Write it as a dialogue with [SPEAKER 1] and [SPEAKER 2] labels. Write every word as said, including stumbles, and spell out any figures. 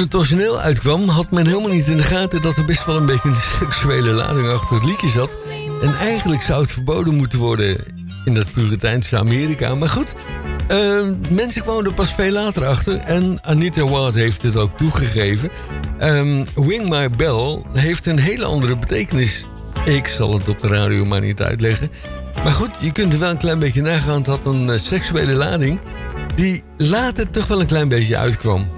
[SPEAKER 1] het origineel uitkwam, had men helemaal niet in de gaten dat er best wel een beetje een seksuele lading achter het liedje zat. En eigenlijk zou het verboden moeten worden in dat Puriteinse Amerika. Maar goed, uh, mensen kwamen er pas veel later achter. En Anita Ward heeft het ook toegegeven. Um, Ring My Bell heeft een hele andere betekenis. Ik zal het op de radio maar niet uitleggen. Maar goed, je kunt er wel een klein beetje nagaan. Het had een uh, seksuele lading die later toch wel een klein beetje uitkwam.